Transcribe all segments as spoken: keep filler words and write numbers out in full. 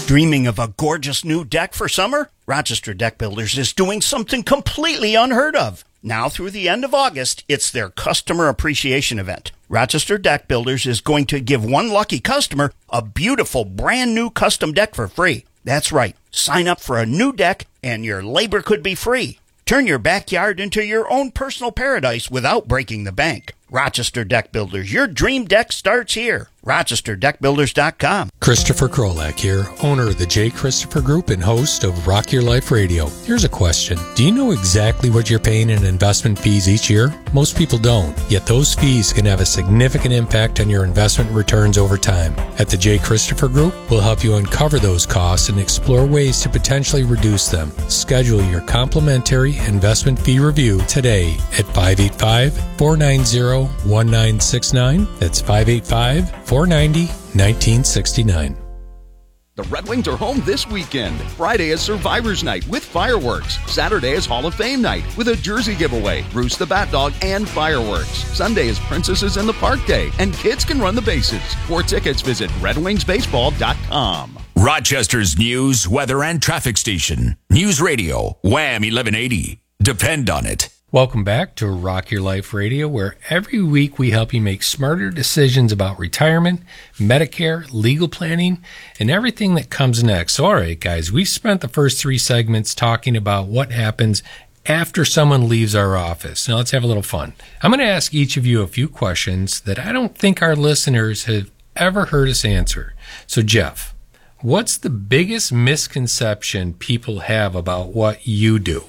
Dreaming of a gorgeous new deck for summer? Rochester Deck Builders is doing something completely unheard of. Now through the end of August, it's their customer appreciation event. Rochester Deck Builders is going to give one lucky customer a beautiful brand new custom deck for free. That's right. Sign up for a new deck and your labor could be free. Turn your backyard into your own personal paradise without breaking the bank. Rochester Deck Builders, your dream deck starts here. Rochester Deck Builders dot com. Christopher Krolak here, owner of the J. Christopher Group and host of Rock Your Life Radio. Here's a question. Do you know exactly what you're paying in investment fees each year? Most people don't, yet those fees can have a significant impact on your investment returns over time. At the J. Christopher Group, we'll help you uncover those costs and explore ways to potentially reduce them. Schedule your complimentary investment fee review today at five eight five, four nine zero, one nine six nine. That's five eight five, four nine zero, one nine six nine. The Red Wings are home this weekend. Friday is Survivors Night with fireworks. Saturday is Hall of Fame Night with a jersey giveaway, Bruce the Bat Dog, and fireworks. Sunday is Princesses in the Park Day, and kids can run the bases. For tickets, visit red wings baseball dot com. Rochester's news, weather, and traffic station. News Radio, Wham eleven eighty. Depend on it. Welcome back to Rock Your Life Radio, where every week we help you make smarter decisions about retirement, Medicare, legal planning, and everything that comes next. So, all right, guys, we spent the first three segments talking about what happens after someone leaves our office. Now, let's have a little fun. I'm going to ask each of you a few questions that I don't think our listeners have ever heard us answer. So, Jeff, what's the biggest misconception people have about what you do?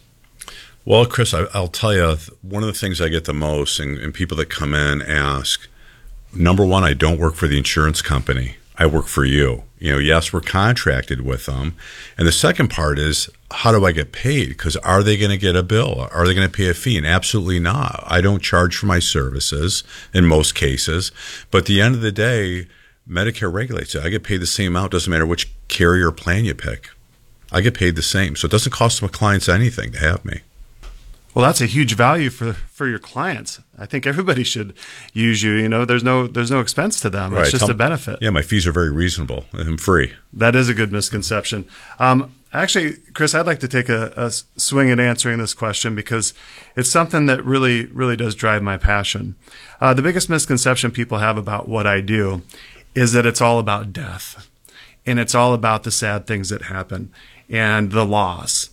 Well, Chris, I, I'll tell you, one of the things I get the most, and, and people that come in ask, number one, I don't work for the insurance company. I work for you. You know, yes, we're contracted with them. And the second part is, how do I get paid? Because are they going to get a bill? Are they going to pay a fee? And absolutely not. I don't charge for my services in most cases. But at the end of the day, Medicare regulates it. I get paid the same amount. Doesn't matter which carrier plan you pick. I get paid the same. So it doesn't cost my clients anything to have me. Well, that's a huge value for for your clients. I think everybody should use you. You know, there's no there's no expense to them. It's right. just Tell, a benefit. Yeah, my fees are very reasonable. I'm free. That is a good misconception. Um, actually, Chris, I'd like to take a, a swing at answering this question because it's something that really, really does drive my passion. Uh, the biggest misconception people have about what I do is that it's all about death, and it's all about the sad things that happen and the loss.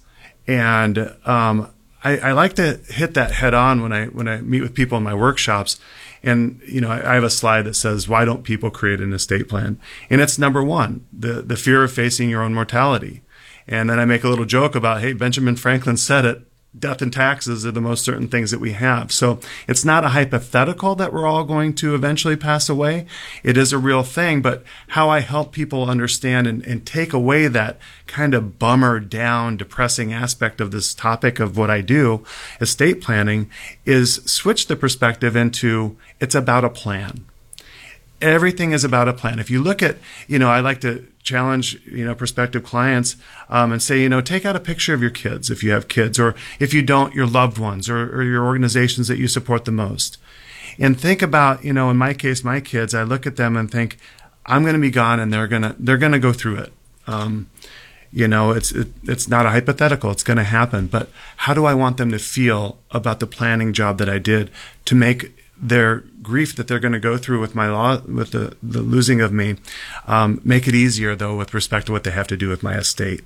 And um I, I like to hit that head on when I when I meet with people in my workshops. And, you know, I, I have a slide that says, why don't people create an estate plan? And it's number one, the, the fear of facing your own mortality. And then I make a little joke about, hey, Benjamin Franklin said it, death and taxes are the most certain things that we have. So it's not a hypothetical that we're all going to eventually pass away. It is a real thing. But how I help people understand and, and take away that kind of bummer down, depressing aspect of this topic of what I do, estate planning, is switch the perspective into it's about a plan. Everything is about a plan. If you look at, you know, I like to challenge, you know, prospective clients um, and say, you know, take out a picture of your kids if you have kids, or if you don't, your loved ones or, or your organizations that you support the most. And think about, you know, in my case, my kids, I look at them and think, I'm going to be gone and they're going to, they're going to go through it. Um, you know, it's, it, it's not a hypothetical. It's going to happen. But how do I want them to feel about the planning job that I did to make their grief that they're going to go through with my law, with the, the losing of me, um, make it easier though with respect to what they have to do with my estate.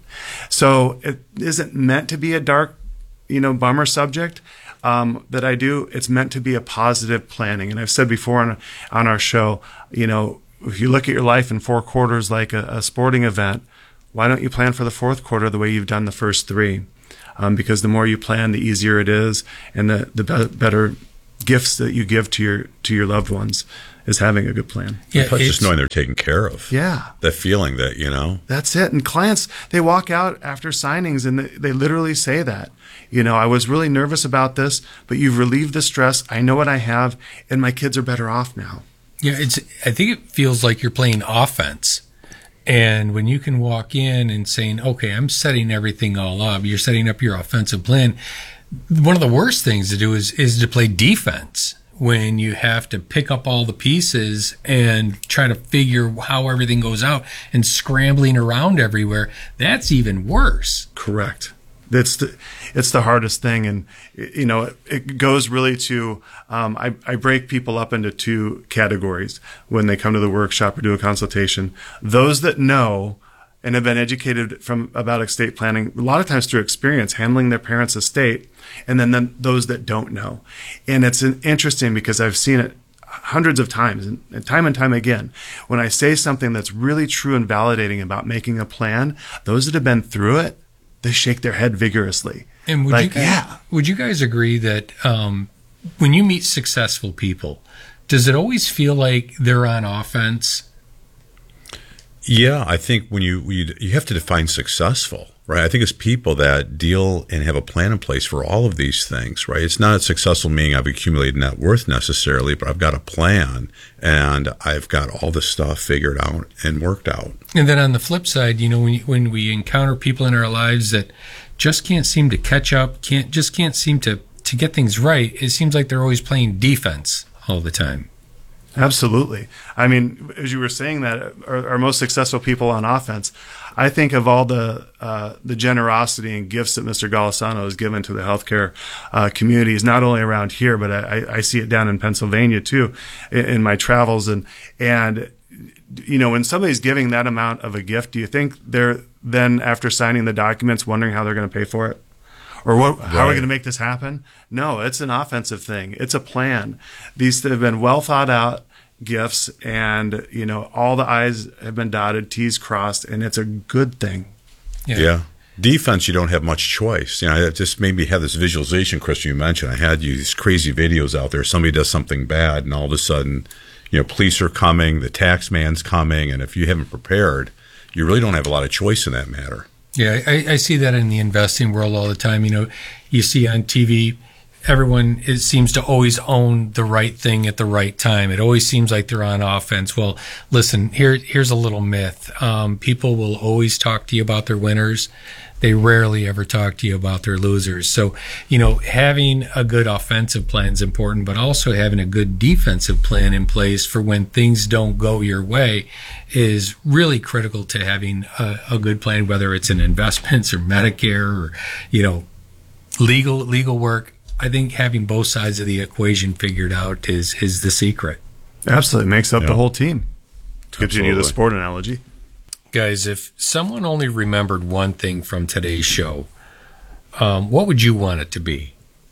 So it isn't meant to be a dark, you know, bummer subject um, that I do. It's meant to be a positive planning. And I've said before on on our show, you know, if you look at your life in four quarters like a, a sporting event, why don't you plan for the fourth quarter the way you've done the first three? Um, because the more you plan, the easier it is, and the the be- better gifts that you give to your to your loved ones is having a good plan. Yeah, plus just knowing they're taken care of. Yeah. That feeling that, you know. That's it. And clients, they walk out after signings and they, they literally say that. You know, I was really nervous about this, but you've relieved the stress. I know what I have, and my kids are better off now. Yeah, it's. I think it feels like you're playing offense. And when you can walk in and saying, okay, I'm setting everything all up, you're setting up your offensive plan. One of the worst things to do is, is to play defense, when you have to pick up all the pieces and try to figure how everything goes out and scrambling around everywhere. That's even worse. Correct. It's the, it's the hardest thing. And, you know, it, it goes really to, um, I, I break people up into two categories when they come to the workshop or do a consultation. Those that know and have been educated from about estate planning, a lot of times through experience, handling their parents' estate, and then, then those that don't know. And it's an interesting because I've seen it hundreds of times and, and time and time again. When I say something that's really true and validating about making a plan, those that have been through it, they shake their head vigorously. And would like, you guys, yeah. would you guys agree that um, when you meet successful people, does it always feel like they're on offense? Yeah, I think when you, you you have to define successful, right? I think it's people that deal and have a plan in place for all of these things, right? It's not successful meaning I've accumulated net worth necessarily, but I've got a plan and I've got all the stuff figured out and worked out. And then on the flip side, you know, when when we encounter people in our lives that just can't seem to catch up, can't just can't seem to to get things right, it seems like they're always playing defense all the time. Absolutely. I mean, as you were saying that, our, our most successful people on offense, I think of all the uh, the generosity and gifts that Mister Golisano has given to the healthcare uh, communities, not only around here, but I, I see it down in Pennsylvania too, in, in my travels. And, and, you know, when somebody's giving that amount of a gift, do you think they're then, after signing the documents, wondering how they're going to pay for it? Or what, how are we going to make this happen? No, it's an offensive thing. It's a plan. These have been well thought out gifts, and, you know, all the I's have been dotted, T's crossed, and it's a good thing. Yeah. yeah. Defense, you don't have much choice. You know, it just made me have this visualization, Chris, you mentioned. I had you these crazy videos out there. Somebody does something bad, and all of a sudden, you know, police are coming, the tax man's coming, and if you haven't prepared, you really don't have a lot of choice in that matter. Yeah, I, I see that in the investing world all the time. You know, you see on T V, everyone it seems to always own the right thing at the right time. It always seems like they're on offense. Well, listen, here here's a little myth. Um, people will always talk to you about their winners. They rarely ever talk to you about their losers. So, you know, having a good offensive plan is important, but also having a good defensive plan in place for when things don't go your way is really critical to having a, a good plan, whether it's in investments or Medicare or, you know, legal legal work. I think having both sides of the equation figured out is is the secret. Absolutely. It makes up yeah. the whole team. To continue Absolutely. the sport analogy. Guys, if someone only remembered one thing from today's show, um, what would you want it to be?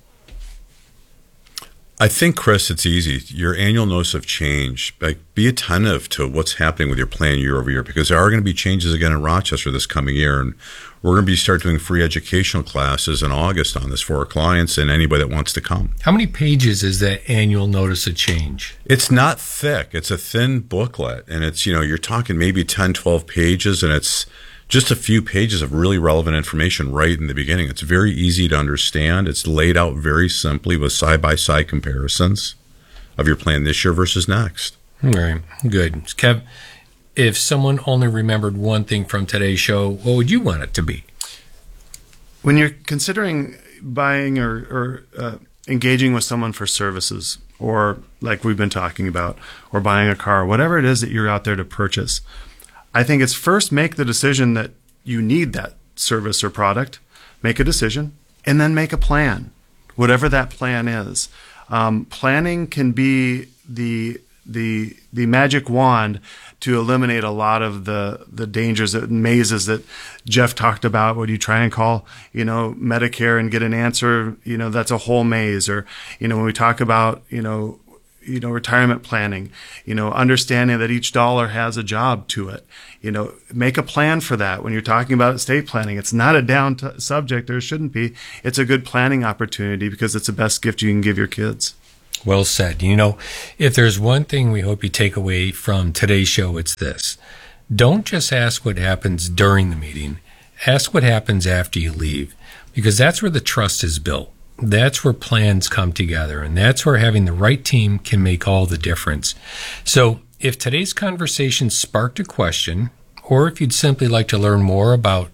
I think, Chris, it's easy. Your annual notice of change, like, be attentive to what's happening with your plan year over year, because there are going to be changes again in Rochester this coming year, and we're going to be start doing free educational classes in August on this for our clients and anybody that wants to come. How many pages is that annual notice of change? It's not thick. It's a thin booklet, and it's, you know, you're talking maybe ten, twelve pages, and it's just a few pages of really relevant information right in the beginning. It's very easy to understand. It's laid out very simply with side-by-side comparisons of your plan this year versus next. All right, good. Kev, if someone only remembered one thing from today's show, what would you want it to be? When you're considering buying or, or uh, engaging with someone for services, or like we've been talking about, or buying a car, whatever it is that you're out there to purchase, I think it's first make the decision that you need that service or product, make a decision, and then make a plan, whatever that plan is. Um, planning can be the the the magic wand to eliminate a lot of the the dangers and mazes that Jeff talked about. When you try and call, you know, Medicare and get an answer, you know, that's a whole maze. Or, you know, when we talk about, you know, you know, retirement planning, you know, understanding that each dollar has a job to it, you know, make a plan for that. When you're talking about estate planning, it's not a down t- subject, or it shouldn't be. It's a good planning opportunity because it's the best gift you can give your kids. Well said. You know, if there's one thing we hope you take away from today's show, it's this. Don't just ask what happens during the meeting. Ask what happens after you leave, because that's where the trust is built. That's where plans come together, and that's where having the right team can make all the difference. So if today's conversation sparked a question, or if you'd simply like to learn more about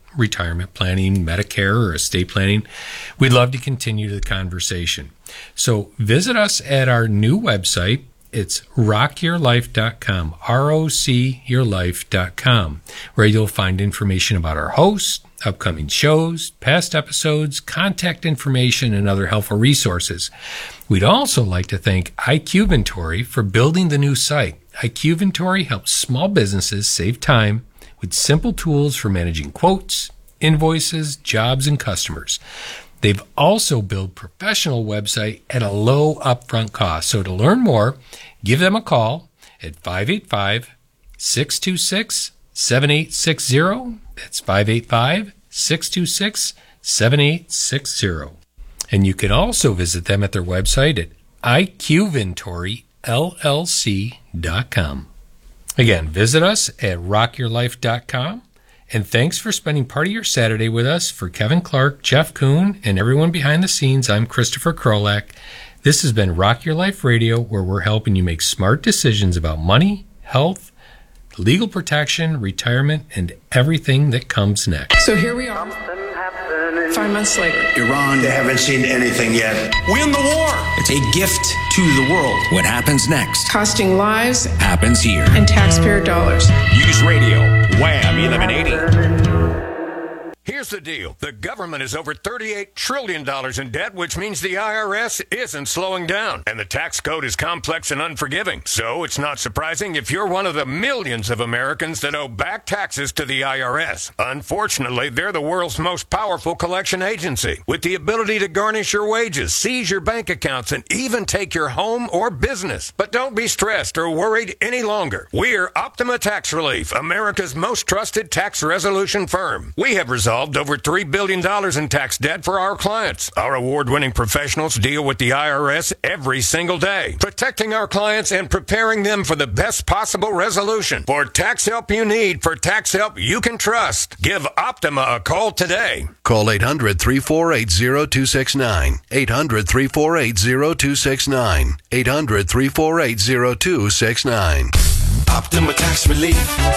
retirement planning, Medicare, or estate planning, we'd love to continue the conversation. So visit us at our new website. It's rock your life dot com, R O C your life dot com, where you'll find information about our hosts, upcoming shows, past episodes, contact information, and other helpful resources. We'd also like to thank IQVentory for building the new site. IQVentory helps small businesses save time with simple tools for managing quotes, invoices, jobs, and customers. They've also built a professional website at a low upfront cost. So to learn more, give them a call at five eight five, six two six, seven eight six zero. That's five eight five, six two six, seven eight six zero. And you can also visit them at their website at I Q Ventory L L C dot com. Again, visit us at rock your life dot com. And thanks for spending part of your Saturday with us. For Kevin Clark, Jeff Kuhn, and everyone behind the scenes, I'm Christopher Krolak. This has been Rock Your Life Radio, where we're helping you make smart decisions about money, health, legal protection, retirement, and everything that comes next. So here we are, five months later. Iran, they haven't seen anything yet. Win the war. It's a gift to the world. What happens next? Costing lives Happens here. and taxpayer dollars. News Radio, Wham eleven eighty. Here's the deal. The government is over thirty-eight trillion dollars in debt, which means the I R S isn't slowing down. And the tax code is complex and unforgiving. So it's not surprising if you're one of the millions of Americans that owe back taxes to the I R S. Unfortunately, they're the world's most powerful collection agency, with the ability to garnish your wages, seize your bank accounts, and even take your home or business. But don't be stressed or worried any longer. We're Optima Tax Relief, America's most trusted tax resolution firm. We have resolved over three billion dollars in tax debt for our clients. Our award-winning professionals deal with the I R S every single day, protecting our clients and preparing them for the best possible resolution. For tax help you need, for tax help you can trust, give Optima a call today. Call eight hundred, three four eight, zero two six nine. eight hundred, three four eight, zero two six nine. eight hundred, three four eight, zero two six nine. Optima Tax Relief.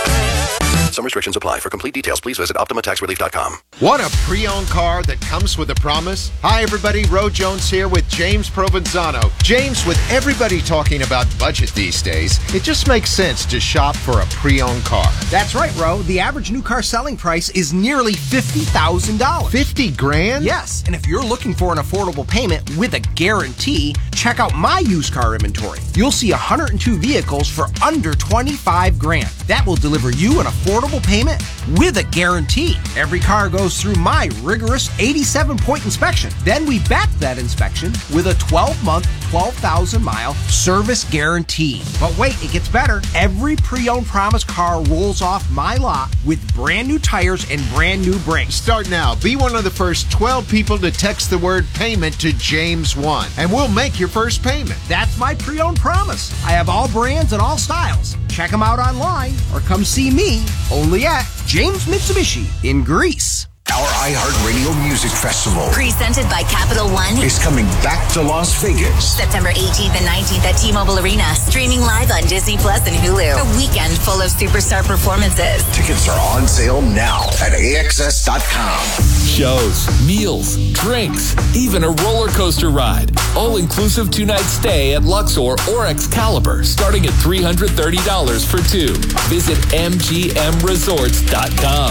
Some restrictions apply. For complete details, please visit optima tax relief dot com. Want a pre-owned car that comes with a promise? Hi, everybody. Ro Jones here with James Provenzano. James, with everybody talking about budget these days, it just makes sense to shop for a pre-owned car. That's right, Ro. The average new car selling price is nearly fifty thousand dollars. fifty grand? Yes. And if you're looking for an affordable payment with a guarantee, check out my used car inventory. You'll see one hundred two vehicles for under twenty-five grand. That will deliver you an affordable payment with a guarantee. Every car goes through my rigorous eighty-seven point inspection. Then we back that inspection with a twelve month, twelve thousand mile service guarantee. But wait, it gets better. Every pre-owned promise car rolls off my lot with brand new tires and brand new brakes. Start now. Be one of the first twelve people to text the word payment to James one, and we'll make your first payment. That's my pre-owned promise. I have all brands and all styles. Check them out online or come see me only at James Mitsubishi in Greece. Our iHeartRadio Music Festival, presented by Capital One, is coming back to Las Vegas. September eighteenth and nineteenth at T-Mobile Arena. Streaming live on Disney Plus and Hulu. A weekend full of superstar performances. Tickets are on sale now at A X S dot com. Shows, meals, drinks, even a roller coaster ride. All-inclusive two-night stay at Luxor or Excalibur, starting at three hundred thirty dollars for two. Visit M G M resorts dot com.